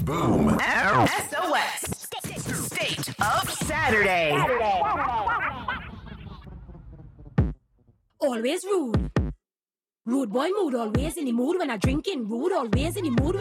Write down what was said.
Boom. SOS. State of Saturday. Always rude. Rude boy mood, always in the mood when I drinking. Rude, always in the mood.